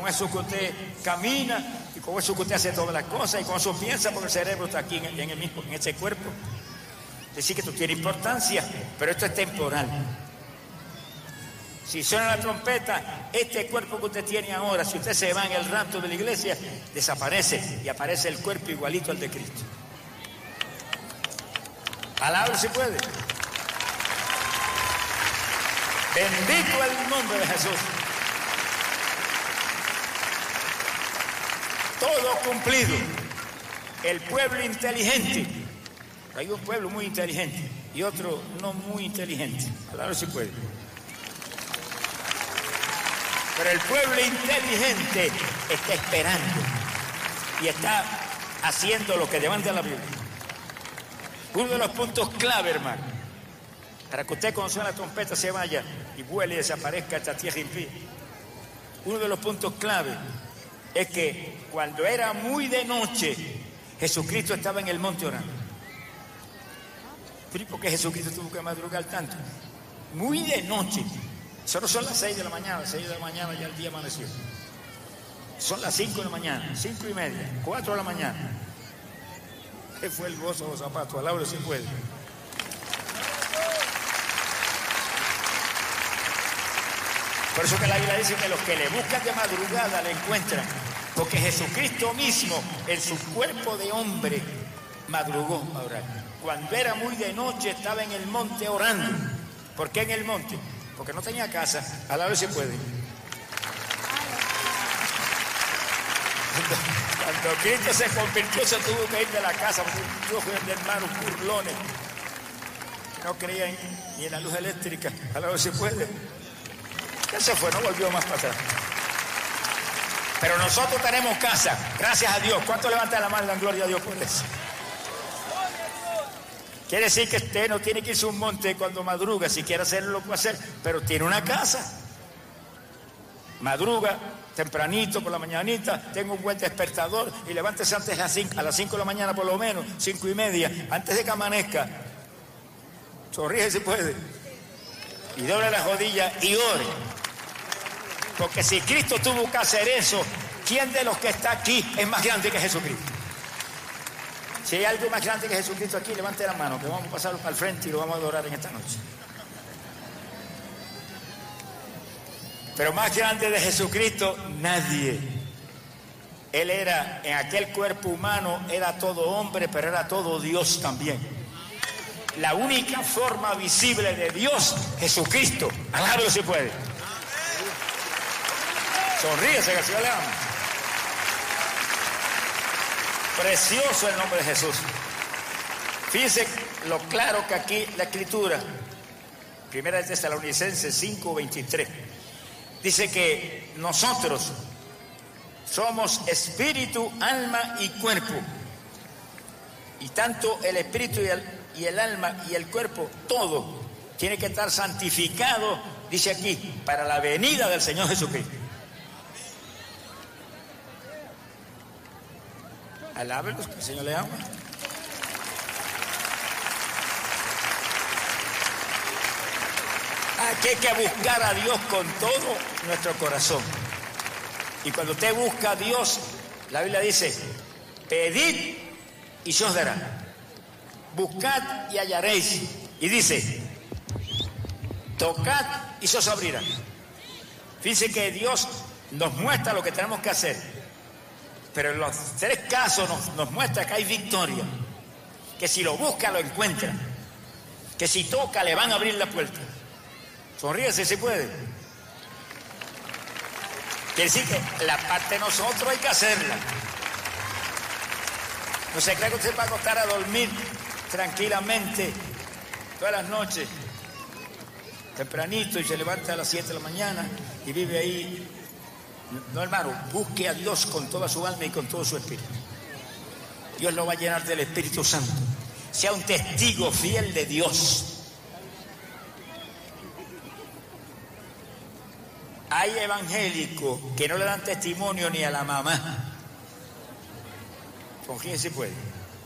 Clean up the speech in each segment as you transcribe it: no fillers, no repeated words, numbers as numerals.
con eso que usted camina, y con eso que usted hace todas las cosas, y con eso piensa, porque el cerebro está aquí en ese cuerpo. Es decir, que esto tiene importancia, pero esto es temporal. Si suena la trompeta, este cuerpo que usted tiene ahora, si usted se va en el rapto de la iglesia, desaparece y aparece el cuerpo igualito al de Cristo. Palabra si puede. Bendito el nombre de Jesús. Todo cumplido. El pueblo inteligente. Hay un pueblo muy inteligente y otro no muy inteligente. Palabra si puede. Pero el pueblo inteligente está esperando y está haciendo lo que demanda la Biblia. Uno de los puntos clave, hermano, para que usted cuando suene la trompeta se vaya y vuele y desaparezca esta tierra impía. Uno de los puntos clave es que cuando era muy de noche, Jesucristo estaba en el monte orando. ¿Por qué Jesucristo tuvo que madrugar tanto? Muy de noche. Solo son las 6 de la mañana, 6 de la mañana ya el día amaneció. Son las 5 de la mañana, 5 y media, 4 de la mañana. ¿Qué fue el gozo de los zapatos? Al abre si puede. Por eso que la Biblia dice que los que le buscan de madrugada le encuentran. Porque Jesucristo mismo, en su cuerpo de hombre, madrugó a orar. Cuando era muy de noche estaba en el monte orando. ¿Por qué en el monte? Porque no tenía casa. A la vez se puede. Cuando Cristo se convirtió, se tuvo que ir de la casa. Yo fui de hermanos burlones. No creían ni en la luz eléctrica. A la vez se puede. Ya se fue, no volvió más para atrás. Pero nosotros tenemos casa. Gracias a Dios. ¿Cuánto levantan la mano y dan gloria a Dios por eso? Quiere decir que usted no tiene que irse a un monte cuando madruga, si quiere hacerlo lo puede hacer, pero tiene una casa. Madruga tempranito por la mañanita, tenga un buen despertador y levántese antes a las 5 de la mañana por lo menos, 5 y media, antes de que amanezca. Sonríe si puede. Y doble la rodilla y ore. Porque si Cristo tuvo que hacer eso, ¿quién de los que está aquí es más grande que Jesucristo? Si hay algo más grande que Jesucristo aquí, levante la mano, que vamos a pasarlo al frente y lo vamos a adorar en esta noche. Pero más grande de Jesucristo, nadie. Él era, en aquel cuerpo humano, era todo hombre, pero era todo Dios también. La única forma visible de Dios, Jesucristo. Alábalo si puede. Sonríese, que el Señor le ama. Precioso el nombre de Jesús. Fíjense lo claro que aquí la Escritura, Primera de Tesalonicenses 5:23, dice que nosotros somos espíritu, alma y cuerpo. Y tanto el espíritu y el alma y el cuerpo, todo tiene que estar santificado, dice aquí, para la venida del Señor Jesucristo. Alábelos, que el Señor le ama. Aquí hay que buscar a Dios con todo nuestro corazón. Y cuando usted busca a Dios, la Biblia dice, pedid y se os dará. Buscad y hallaréis. Y dice, tocad y se os abrirá. Fíjense que Dios nos muestra lo que tenemos que hacer. Pero en los tres casos nos muestra que hay victoria. Que si lo busca, lo encuentra. Que si toca, le van a abrir la puerta. Sonríese si puede. Quiere decir que la parte de nosotros hay que hacerla. No se cree que usted va a acostar a dormir tranquilamente todas las noches, tempranito, y se levanta a las 7 de la mañana y vive ahí. No, hermano, busque a Dios con toda su alma y con todo su espíritu. Dios lo va a llenar del Espíritu Santo. Sea un testigo fiel de Dios. Hay evangélicos que no le dan testimonio ni a la mamá. ¿Con quién se puede?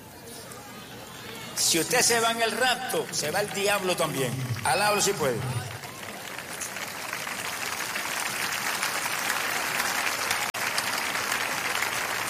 Si usted se va en el rapto, se va el diablo también. Alábalo si puede.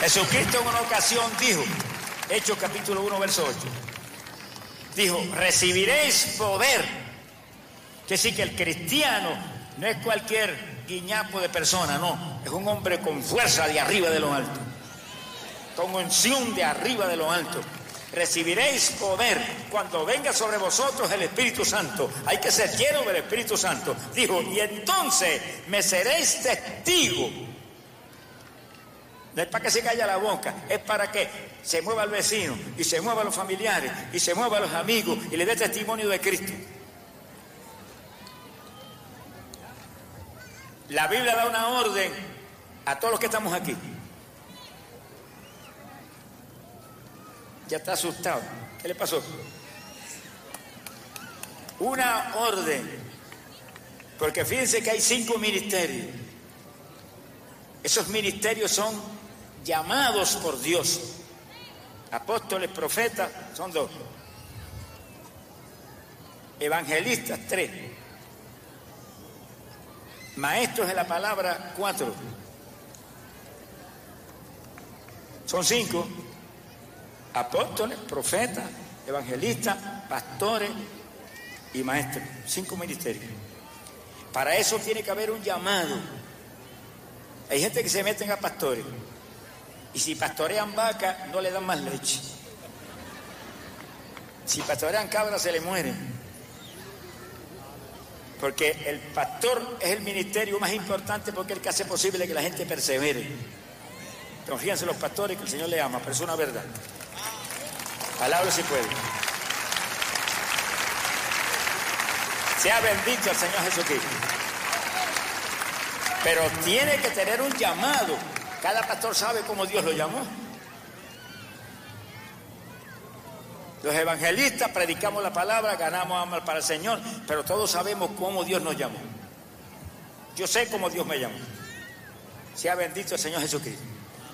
Jesucristo en una ocasión dijo, Hechos capítulo 1, verso 8, dijo, recibiréis poder. Que sí, que el cristiano no es cualquier guiñapo de persona, no, es un hombre con fuerza de arriba de lo alto, con unción de arriba de lo alto. Recibiréis poder cuando venga sobre vosotros el Espíritu Santo. Hay que ser lleno del Espíritu Santo. Dijo, y entonces me seréis testigo. No es para que se calla la boca, es para que se mueva el vecino, y se mueva los familiares, y se mueva los amigos, y le dé testimonio de Cristo. La Biblia da una orden a todos los que estamos aquí. Ya está asustado. ¿Qué le pasó? Una orden. Porque fíjense que hay 5 ministerios. Esos ministerios son llamados por Dios. Apóstoles, profetas, son 2. Evangelistas, 3. Maestros de la palabra, 4. Son 5. Apóstoles, profetas, evangelistas, pastores y maestros. 5 ministerios. Para eso tiene que haber un llamado. Hay gente que se meten a pastores y si pastorean vacas no le dan más leche. Si pastorean cabras se le mueren. Porque el pastor es el ministerio más importante porque es el que hace posible que la gente persevere. Confíense los pastores que el Señor le ama, pero es una verdad. Palabra si puede. Sea bendito el Señor Jesucristo. Pero tiene que tener un llamado. Cada pastor sabe cómo Dios lo llamó. Los evangelistas predicamos la palabra, ganamos almas para el Señor, pero todos sabemos cómo Dios nos llamó. Yo sé cómo Dios me llamó. Sea bendito el Señor Jesucristo.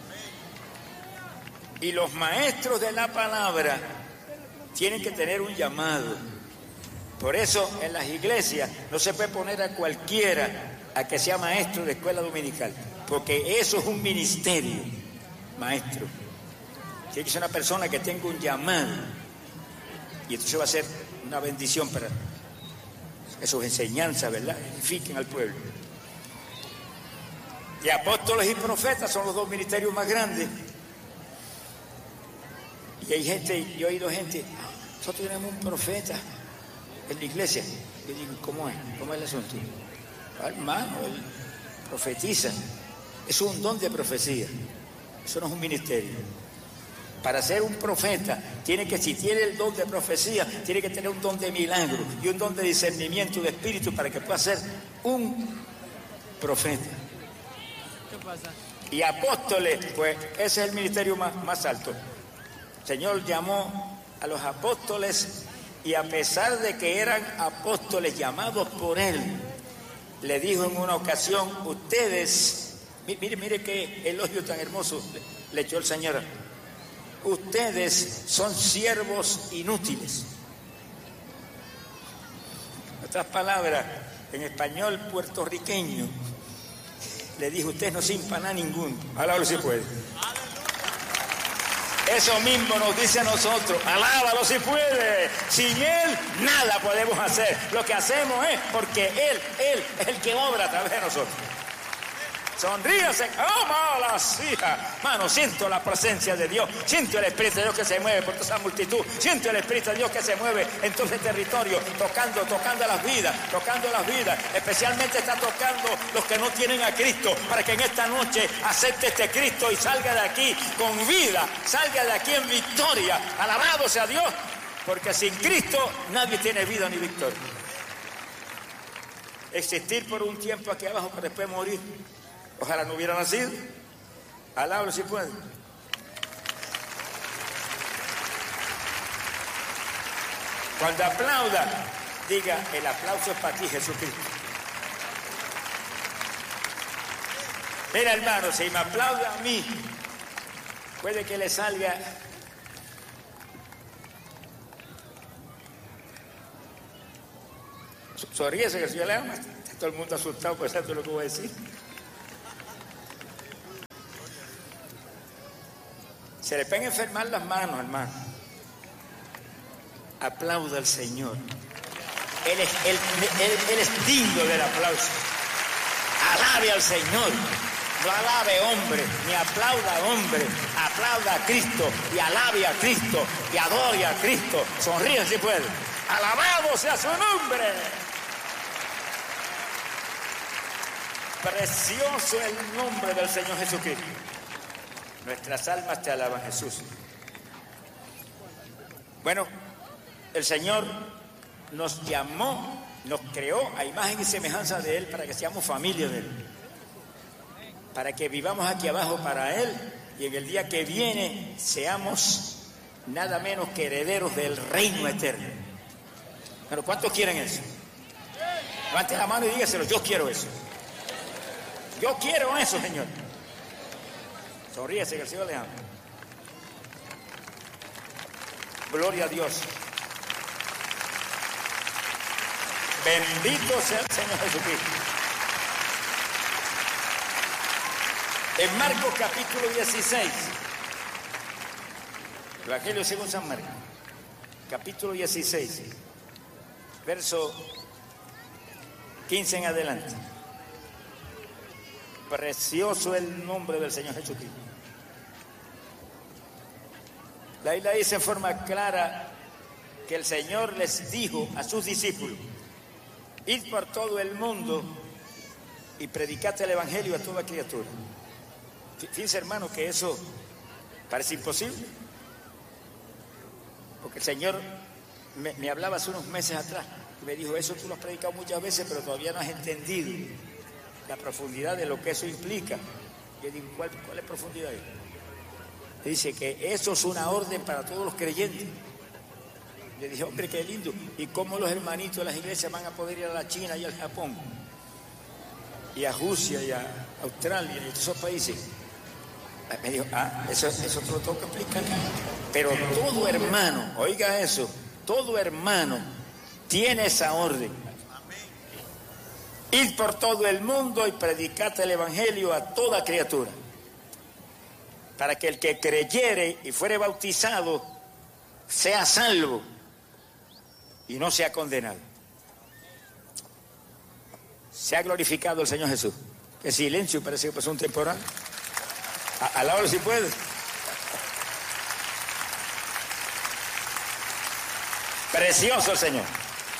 Y los maestros de la palabra tienen que tener un llamado. Por eso en las iglesias no se puede poner a cualquiera a que sea maestro de escuela dominical, porque eso es un ministerio, maestro. Tiene que ser una persona que tenga un llamado, y entonces va a ser una bendición para que sus enseñanzas, ¿verdad?, edifiquen al pueblo. Y apóstoles y profetas son los 2 ministerios más grandes. Y hay gente, yo he oído gente, nosotros tenemos un profeta en la iglesia. Yo digo, ¿cómo es? ¿Cómo es el asunto? Hermano, él profetiza. Es un don de profecía. Eso no es un ministerio. Para ser un profeta, si tiene el don de profecía, tiene que tener un don de milagro y un don de discernimiento de espíritu para que pueda ser un profeta. ¿Qué pasa? Y apóstoles, pues ese es el ministerio más alto. El Señor llamó a los apóstoles y a pesar de que eran apóstoles llamados por Él, le dijo en una ocasión, ustedes, mire qué elogio tan hermoso le echó el Señor, ustedes son siervos inútiles. En otras palabras, en español puertorriqueño, le dijo, ustedes no sirven nada ninguno. Alábalo si puede. Eso mismo nos dice a nosotros, alábalo si puede. Sin Él nada podemos hacer. Lo que hacemos es porque Él es el que obra a través de nosotros. Sonríase, ¡oh, las hijas! Mano, siento la presencia de Dios, siento el Espíritu de Dios que se mueve por toda esa multitud, siento el Espíritu de Dios que se mueve en todo ese territorio, tocando las vidas, especialmente está tocando los que no tienen a Cristo, para que en esta noche acepte este Cristo y salga de aquí con vida, salga de aquí en victoria, alabado sea Dios, porque sin Cristo nadie tiene vida ni victoria. Existir por un tiempo aquí abajo para después morir. Ojalá no hubiera nacido. Alábalo si puede. Cuando aplauda, diga, el aplauso es para ti, Jesucristo. Mira, hermano, si me aplaude a mí, puede que le salga sonríese que el Señor le ama. Está todo el mundo asustado por eso lo que voy a decir. Se le pueden enfermar las manos, hermano. Aplauda al Señor. Él es digno del aplauso. Alabe al Señor. No alabe hombre, ni aplauda hombre. Aplauda a Cristo y alabe a Cristo y adore a Cristo. Sonríe si puede. Alabado sea su nombre. Precioso el nombre del Señor Jesucristo. Nuestras almas te alaban, Jesús. Bueno, el Señor nos llamó, nos creó a imagen y semejanza de Él para que seamos familia de Él. Para que vivamos aquí abajo para Él y en el día que viene seamos nada menos que herederos del reino eterno. Pero ¿cuántos quieren eso? Levante la mano y dígaselo, yo quiero eso. Yo quiero eso, Señor. Sonríese que el Señor le ama. Gloria a Dios. Bendito sea el Señor Jesucristo. En Marcos capítulo 16, Evangelio según San Marcos, capítulo 16, verso 15 en adelante. Precioso el nombre del Señor Jesucristo. La Biblia dice en forma clara que el Señor les dijo a sus discípulos: id por todo el mundo y predicad el Evangelio a toda criatura. Fíjense, hermano, que eso parece imposible, porque el Señor me hablaba hace unos meses atrás y me dijo: eso tú lo has predicado muchas veces, pero todavía no has entendido la profundidad de lo que eso implica. Yo digo, ¿cuál es profundidad? Dice que eso es una orden para todos los creyentes. Le dije, hombre, qué lindo. ¿Y cómo los hermanitos de las iglesias van a poder ir a la China y al Japón? Y a Rusia y a Australia y a todos esos países. Me dijo, eso te lo tengo que explicar. Pero todo hermano, oiga eso, todo hermano tiene esa orden. Id por todo el mundo y predicad el Evangelio a toda criatura, para que el que creyere y fuere bautizado sea salvo y no sea condenado. Se ha glorificado el Señor Jesús. Qué silencio, parece que pasó un temporal. Alábalo si puede. Precioso el Señor.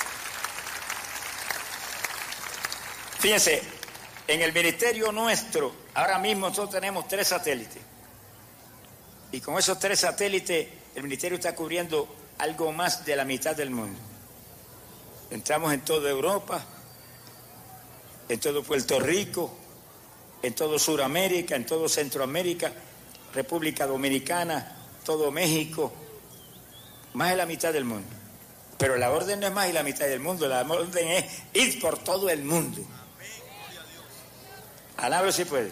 Fíjense, en el ministerio nuestro, ahora mismo nosotros tenemos 3 satélites. Y con esos 3 satélites, el ministerio está cubriendo algo más de la mitad del mundo. Entramos en toda Europa, en todo Puerto Rico, en todo Sudamérica, en todo Centroamérica, República Dominicana, todo México, más de la mitad del mundo. Pero la orden no es más de la mitad del mundo, la orden es ir por todo el mundo. Alábalo si puede.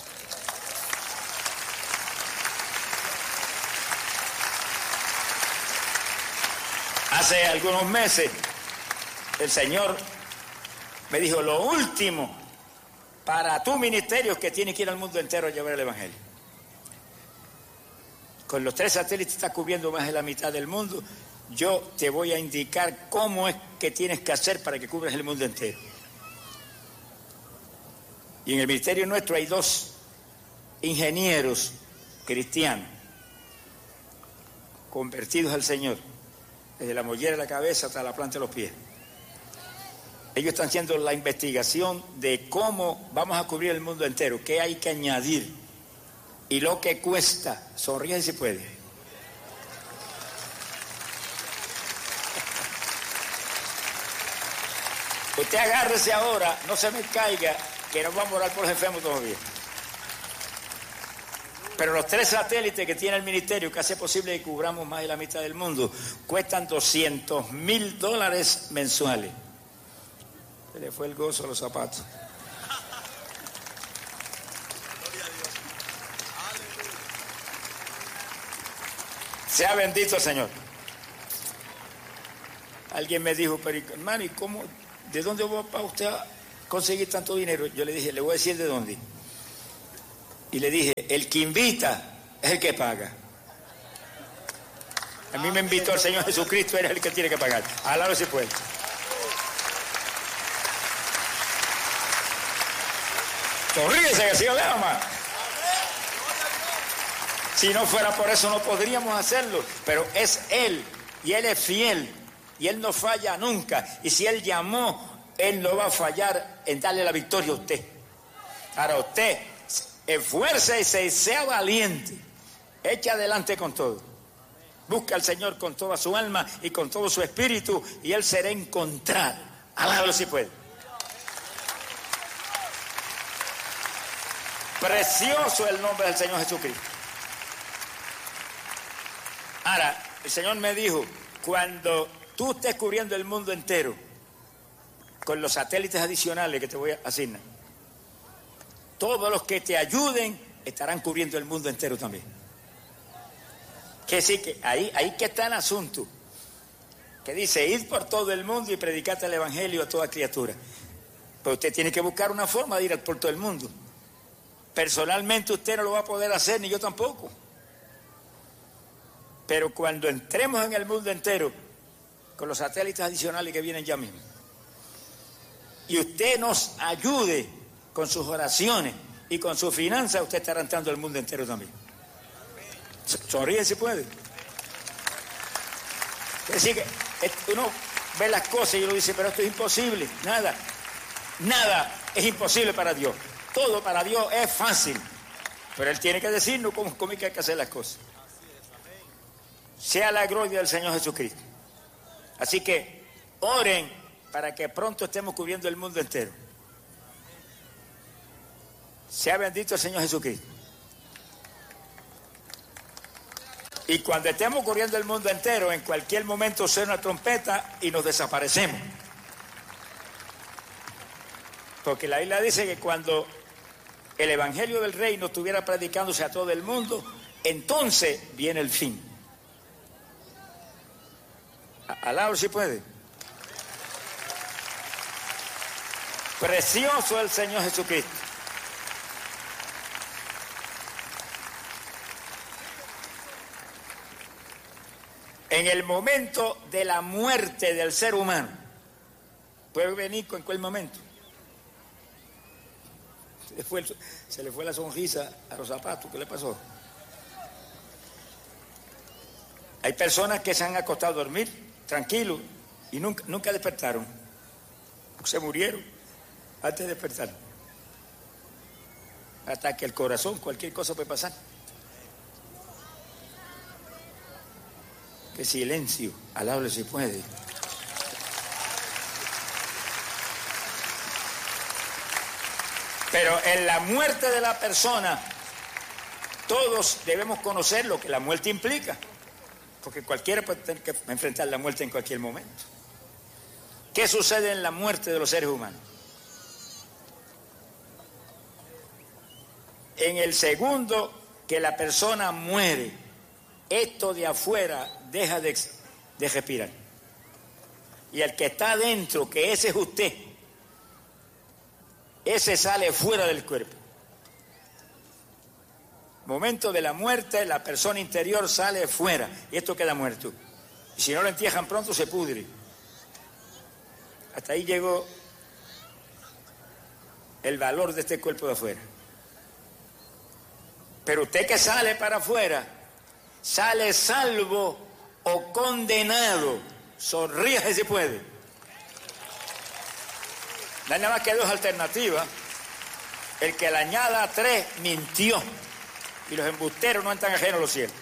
Hace algunos meses el Señor me dijo, lo último para tu ministerio es que tienes que ir al mundo entero a llevar el Evangelio. Con los 3 satélites estás cubriendo más de la mitad del mundo. Yo te voy a indicar cómo es que tienes que hacer para que cubras el mundo entero. Y en el ministerio nuestro hay 2 ingenieros cristianos convertidos al Señor, desde la mollera de la cabeza hasta la planta de los pies. Ellos están haciendo la investigación de cómo vamos a cubrir el mundo entero, qué hay que añadir y lo que cuesta. Sonríe si puede. Usted agárrese ahora, no se me caiga, que no vamos a orar por los enfermos todavía. Pero los 3 satélites que tiene el ministerio, que hace posible que cubramos más de la mitad del mundo, cuestan $200,000 mensuales. Se le fue el gozo a los zapatos. Sea bendito el Señor. Alguien me dijo, pero hermano, ¿y cómo? ¿De dónde va usted a conseguir tanto dinero? Yo le dije, le voy a decir de dónde. Y le dije, el que invita es el que paga. A mí me invitó el Señor Jesucristo, eres el que tiene que pagar. Alábalo si puede. Sonríese que Dios le ama. Si no fuera por eso no podríamos hacerlo, pero es Él y Él es fiel y Él no falla nunca. Y si Él llamó, Él no va a fallar en darle la victoria a usted. Ahora usted esfuércese y sea valiente, eche adelante con todo. Busca al Señor con toda su alma y con todo su espíritu y Él será encontrado. Alábalo si puede. Precioso el nombre del Señor Jesucristo. Ahora, el Señor me dijo, cuando tú estés cubriendo el mundo entero con los satélites adicionales que te voy a asignar, todos los que te ayuden estarán cubriendo el mundo entero también. Que sí, que ahí que está el asunto. Que dice, id por todo el mundo y predicad el evangelio a toda criatura. Pero usted tiene que buscar una forma de ir por todo el mundo. Personalmente usted no lo va a poder hacer, ni yo tampoco. Pero cuando entremos en el mundo entero, con los satélites adicionales que vienen ya mismo, y usted nos ayude con sus oraciones y con sus finanzas, usted estará entrando al mundo entero también. Sonríe si puede. Es decir, que uno ve las cosas y uno dice, pero esto es imposible. Nada es imposible para Dios. Todo para Dios es fácil. Pero Él tiene que decirnos cómo hay que hacer las cosas. Sea la gloria del Señor Jesucristo. Así que oren para que pronto estemos cubriendo el mundo entero. Sea bendito el Señor Jesucristo. Y cuando estemos cubriendo el mundo entero, en cualquier momento suena una trompeta y nos desaparecemos. Porque la Biblia dice que cuando el Evangelio del Reino estuviera predicándose a todo el mundo, entonces viene el fin. Alábalo si puede. Precioso el Señor Jesucristo. En el momento de la muerte del ser humano, puede venir en cualquier momento. Se le fue la sonrisa a los zapatos. ¿Qué le pasó? Hay personas que se han acostado a dormir tranquilos y nunca despertaron. Se murieron antes de despertar. Ataque al corazón, cualquier cosa puede pasar. Qué silencio, alábalo si puede. Pero en la muerte de la persona, todos debemos conocer lo que la muerte implica. Porque cualquiera puede tener que enfrentar la muerte en cualquier momento. ¿Qué sucede en la muerte de los seres humanos? En el segundo que la persona muere, esto de afuera deja de respirar. Y el que está adentro, que ese es usted, ese sale fuera del cuerpo. Momento de la muerte, la persona interior sale fuera y esto queda muerto. Y si no lo entierran pronto, se pudre. Hasta ahí llegó el valor de este cuerpo de afuera. Pero usted que sale para afuera, sale salvo o condenado. Sonríe si puede. No hay nada más que dos alternativas. El que le añada 3 mintió. Y los embusteros no están ajenos a los cielos.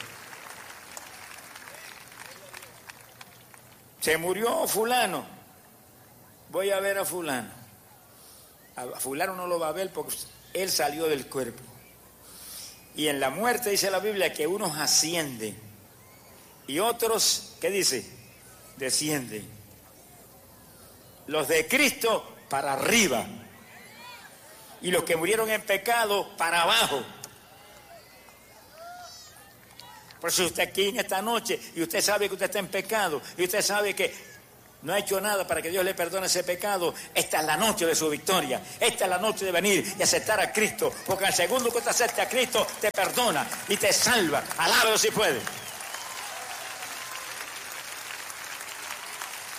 Se murió fulano. Voy a ver a fulano. A fulano no lo va a ver porque él salió del cuerpo. Y en la muerte dice la Biblia que unos ascienden y otros, ¿qué dice? Descienden. Los de Cristo para arriba y los que murieron en pecado para abajo. Por eso usted aquí en esta noche y usted sabe que usted está en pecado y usted sabe que no ha hecho nada para que Dios le perdone ese pecado. Esta es la noche de su victoria. Esta es la noche de venir y aceptar a Cristo. Porque al segundo que usted acepte a Cristo, te perdona y te salva. Alábalo si puede.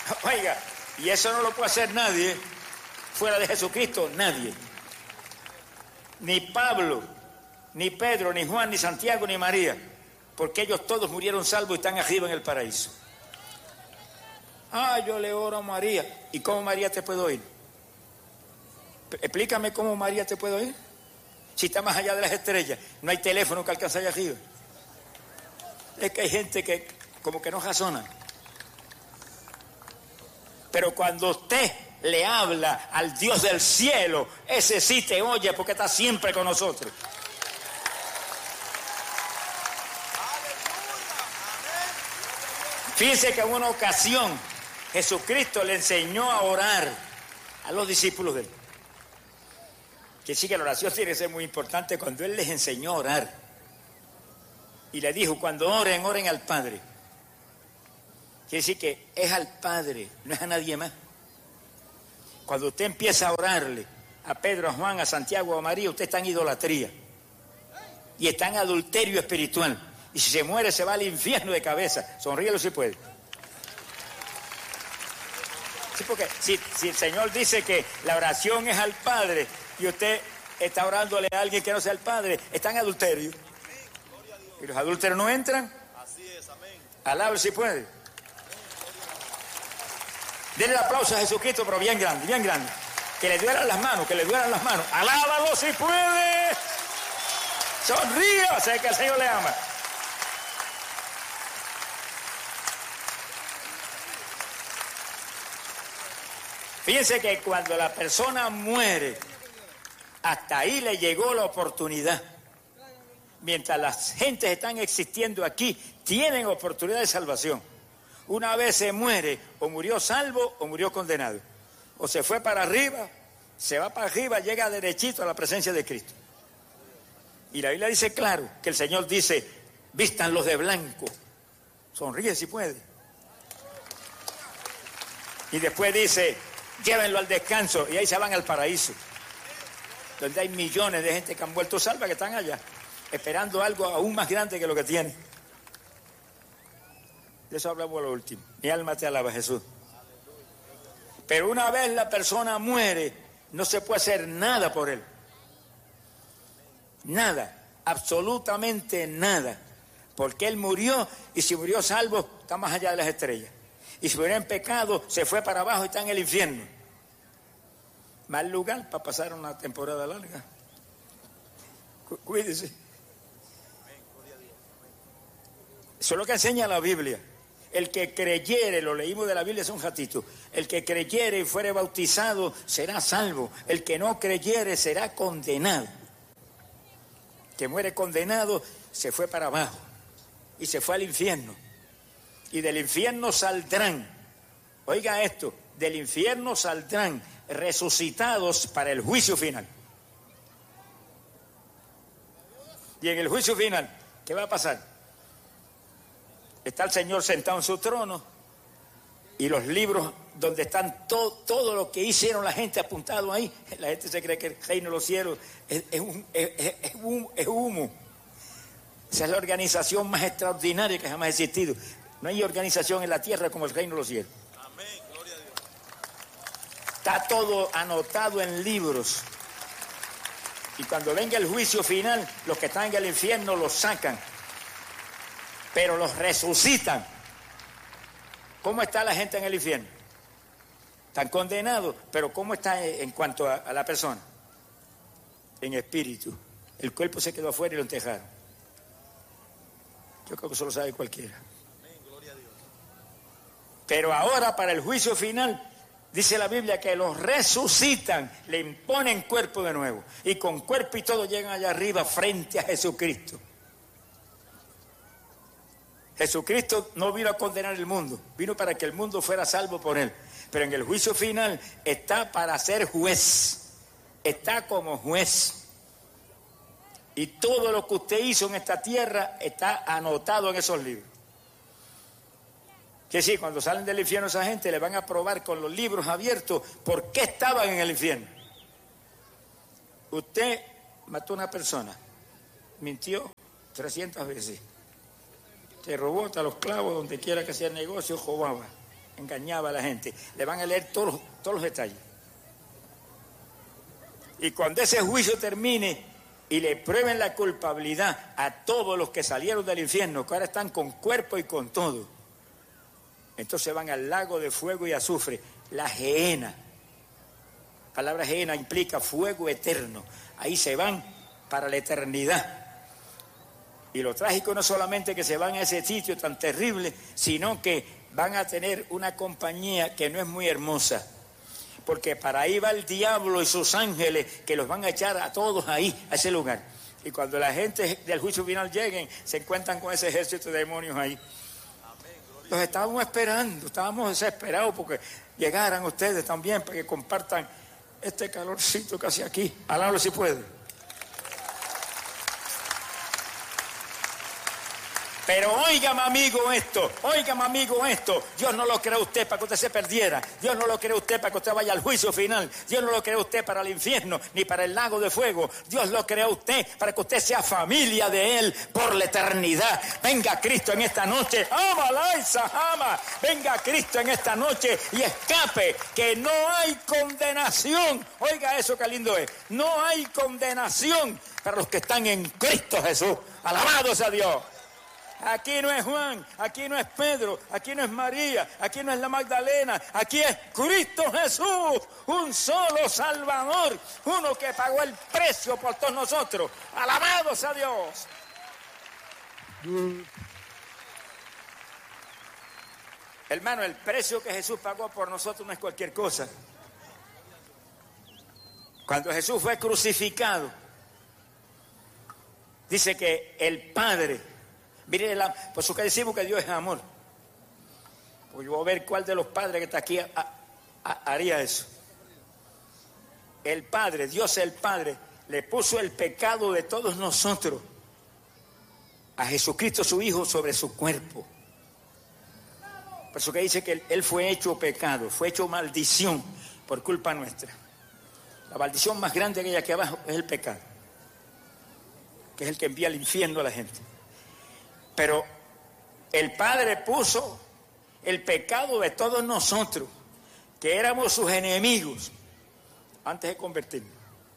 Oiga, y eso no lo puede hacer nadie, fuera de Jesucristo, nadie. Ni Pablo, ni Pedro, ni Juan, ni Santiago, ni María, porque ellos todos murieron salvos y están arriba en el paraíso. Yo le oro a María. ¿Y cómo María te puede oír? Explícame cómo María te puede oír. Si está más allá de las estrellas, no hay teléfono que alcance allá arriba. Es que hay gente que como que no razona. Pero cuando usted le habla al Dios del cielo, ese sí te oye porque está siempre con nosotros. Fíjense que en una ocasión Jesucristo le enseñó a orar a los discípulos de él. Que sí, que la oración tiene que ser muy importante. Cuando él les enseñó a orar y le dijo, cuando oren, oren al Padre. Quiere decir que es al Padre, no es a nadie más. Cuando usted empieza a orarle a Pedro, a Juan, a Santiago, a María, usted está en idolatría y está en adulterio espiritual. Y si se muere se va al infierno de cabeza. Sonríelo si puede. Sí, porque si el Señor dice que la oración es al Padre y usted está orándole a alguien que no sea el Padre, está en adulterio. ¿Y los adúlteros no entran? Así es, amén. Alábalo si puede. Denle el aplauso a Jesucristo, pero bien grande, bien grande. Que le duelan las manos, que le duelan las manos. Alábalo si puede. Sonríe, sé que el Señor le ama. Fíjense que cuando la persona muere, hasta ahí le llegó la oportunidad. Mientras las gentes están existiendo aquí, tienen oportunidad de salvación. Una vez se muere, o murió salvo o murió condenado. O se fue para arriba, se va para arriba, llega derechito a la presencia de Cristo. Y la Biblia dice claro, que el Señor dice, vístanlos de blanco. Sonríe si puede. Y después dice, llévenlo al descanso, y ahí se van al paraíso. Donde hay millones de gente que han vuelto salva, que están allá, esperando algo aún más grande que lo que tienen. De eso hablamos lo último. Mi alma te alaba, Jesús. Pero una vez la persona muere, no se puede hacer nada por él. Nada, absolutamente nada. Porque él murió, y si murió salvo, está más allá de las estrellas. Y si murió en pecado, se fue para abajo y está en el infierno. Mal lugar para pasar una temporada larga. Cuídese. Eso es lo que enseña la Biblia. El que creyere, lo leímos de la Biblia hace un ratito, el que creyere y fuere bautizado será salvo. El que no creyere será condenado. El que muere condenado se fue para abajo y se fue al infierno. Y del infierno saldrán, oiga esto, del infierno saldrán resucitados para el juicio final. Y en el juicio final, ¿qué va a pasar? Está el Señor sentado en su trono y los libros donde están todo lo que hicieron la gente apuntado ahí. La gente se cree que el reino de los cielos es humo. Esa es la organización más extraordinaria que jamás ha existido. No hay organización en la tierra como el reino de los cielos. Amén, gloria a Dios. Está todo anotado en libros. Y cuando venga el juicio final, los que están en el infierno los sacan. Pero los resucitan. ¿Cómo está la gente en el infierno? Están condenados, pero ¿cómo está en cuanto a la persona? En espíritu. El cuerpo se quedó afuera y lo enterraron. Yo creo que eso lo sabe cualquiera. Amén, gloria a Dios. Pero ahora para el juicio final, dice la Biblia que los resucitan, le imponen cuerpo de nuevo. Y con cuerpo y todo llegan allá arriba frente a Jesucristo. Jesucristo no vino a condenar el mundo, vino para que el mundo fuera salvo por él. Pero en el juicio final está para ser juez, está como juez. Y todo lo que usted hizo en esta tierra está anotado en esos libros. Que sí, cuando salen del infierno esa gente le van a probar con los libros abiertos por qué estaban en el infierno. Usted mató a una persona, mintió 300 veces. Te robó hasta los clavos, donde quiera que sea el negocio, robaba. engañaba a la gente. Le van a leer todos los detalles. Y cuando ese juicio termine y le prueben la culpabilidad a todos los que salieron del infierno, que ahora están con cuerpo y con todo, entonces van al lago de fuego y azufre, la gehenna. La palabra gehenna implica fuego eterno. Ahí se van para la eternidad. Y lo trágico no solamente que se van a ese sitio tan terrible, sino que van a tener una compañía que no es muy hermosa. Porque para ahí va el diablo y sus ángeles, que los van a echar a todos ahí, a ese lugar. Y cuando la gente del juicio final lleguen, se encuentran con ese ejército de demonios ahí. Los estábamos esperando, estábamos desesperados porque llegaran ustedes también para que compartan este calorcito casi aquí. Alábalo si puede. Pero óigame amigo esto, Dios no lo creó usted para que usted se perdiera, Dios no lo creó usted para que usted vaya al juicio final, Dios no lo creó usted para el infierno, ni para el lago de fuego, Dios lo creó usted para que usted sea familia de Él por la eternidad. Venga Cristo en esta noche, venga Cristo en esta noche y escape, que no hay condenación, oiga eso que lindo es, no hay condenación para los que están en Cristo Jesús, alabado sea Dios. Aquí no es Juan, aquí no es Pedro, aquí no es María, aquí no es la Magdalena, aquí es Cristo Jesús, un solo Salvador, uno que pagó el precio por todos nosotros. ¡Alabado sea Dios! Hermano, el precio que Jesús pagó por nosotros no es cualquier cosa. Cuando Jesús fue crucificado, dice que el Padre... Mire, por eso que decimos que Dios es amor. Pues yo voy a ver cuál de los padres que está aquí haría eso. El Padre, Dios el Padre, le puso el pecado de todos nosotros a Jesucristo su Hijo sobre su cuerpo. Por eso que dice que Él fue hecho pecado, fue hecho maldición por culpa nuestra. La maldición más grande que hay aquí abajo es el pecado, que es el que envía al infierno a la gente. Pero el Padre puso el pecado de todos nosotros, que éramos sus enemigos, antes de convertirnos.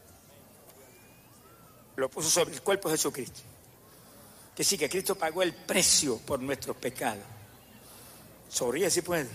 Lo puso sobre el cuerpo de Jesucristo. Que sí, que Cristo pagó el precio por nuestros pecados. Sonríe si puede.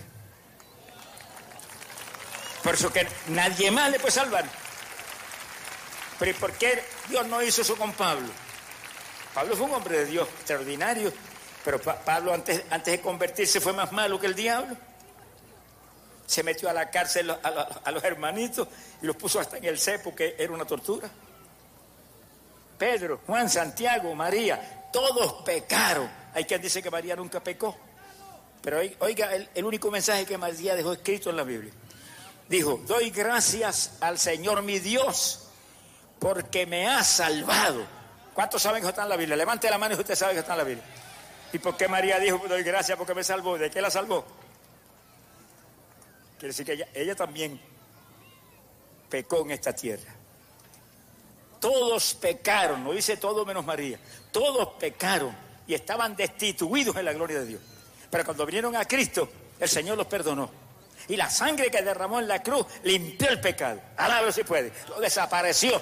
Por eso que nadie más le puede salvar. Pero ¿y por qué Dios no hizo eso con Pablo? Pablo fue un hombre de Dios extraordinario, pero Pablo antes de convertirse fue más malo que el diablo. Se metió a la cárcel a los hermanitos y los puso hasta en el cepo, que era una tortura. Pedro, Juan, Santiago, María, todos pecaron. Hay quien dice que María nunca pecó. Pero oiga, el único mensaje que María dejó escrito en la Biblia. Dijo, doy gracias al Señor mi Dios porque me ha salvado. ¿Cuántos saben que está en la Biblia? Levante la mano si usted sabe que está en la Biblia. ¿Y por qué María dijo, doy gracias porque me salvó? ¿De qué la salvó? Quiere decir que ella también pecó en esta tierra. Todos pecaron, no dice todo menos María. Todos pecaron y estaban destituidos en la gloria de Dios. Pero cuando vinieron a Cristo, el Señor los perdonó. Y la sangre que derramó en la cruz limpió el pecado. Alábalo si puede. Lo desapareció.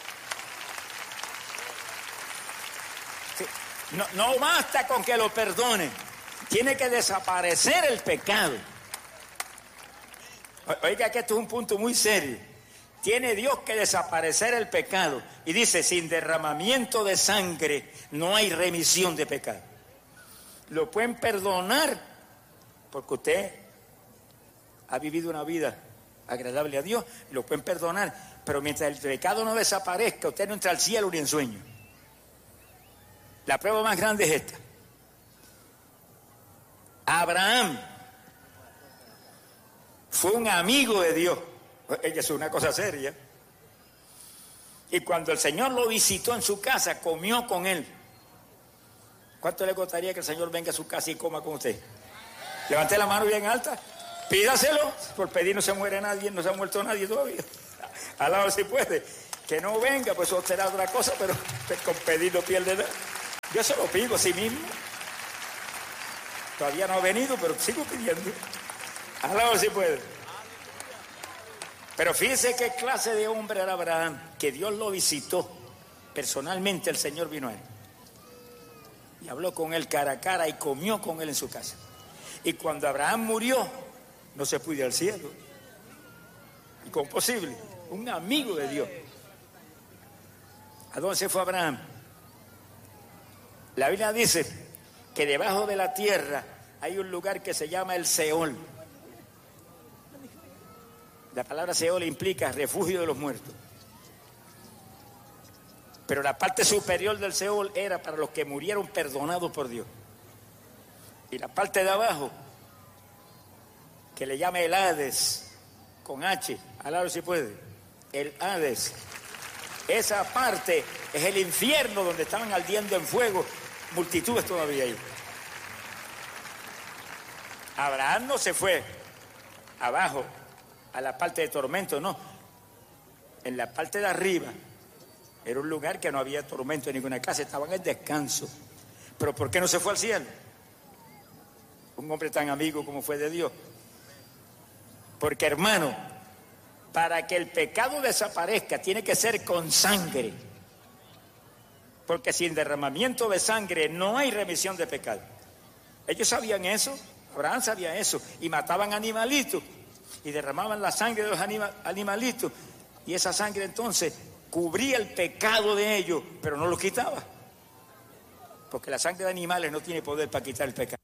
No basta con que lo perdone, tiene que desaparecer el pecado. Oiga que esto es un punto muy serio. Tiene Dios que desaparecer el pecado. Y dice, sin derramamiento de sangre no hay remisión de pecado. Lo pueden perdonar porque usted ha vivido una vida agradable a Dios, lo pueden perdonar, pero mientras el pecado no desaparezca, usted no entra al cielo ni en sueño. La prueba más grande es esta. Abraham fue un amigo de Dios. Ella es una cosa seria. Y cuando el Señor lo visitó en su casa, comió con él. ¿Cuánto le gustaría que el Señor venga a su casa y coma con usted? Levante la mano bien alta. Pídaselo. Por pedir no se muere nadie, no se ha muerto nadie todavía. Alaba si puede. Que no venga, pues eso será otra cosa, pero con pedir no pierde nada. Yo se lo pido a sí mismo. Todavía no ha venido, pero sigo pidiendo. Aló si puede. Pero fíjese qué clase de hombre era Abraham, que Dios lo visitó. Personalmente el Señor vino a él. Y habló con él cara a cara y comió con él en su casa. Y cuando Abraham murió, no se pudo ir al cielo. ¿Y cómo es posible? Un amigo de Dios. ¿A dónde se fue Abraham? La Biblia dice que debajo de la tierra hay un lugar que se llama el Seol. La palabra Seol implica refugio de los muertos. Pero la parte superior del Seol era para los que murieron perdonados por Dios. Y la parte de abajo, que le llama el Hades, con H, al lado si puede, el Hades. Esa parte es el infierno donde estaban ardiendo en fuego multitudes todavía ahí. Abraham no se fue abajo a la parte de tormento, no. En la parte de arriba era un lugar que no había tormento en ninguna clase, estaban en descanso. Pero ¿por qué no se fue al cielo? Un hombre tan amigo como fue de Dios. Porque, hermano, para que el pecado desaparezca tiene que ser con sangre. Porque sin derramamiento de sangre no hay remisión de pecado. Ellos sabían eso, Abraham sabía eso, y mataban animalitos y derramaban la sangre de los animalitos, y esa sangre entonces cubría el pecado de ellos, pero no lo quitaba, porque la sangre de animales no tiene poder para quitar el pecado.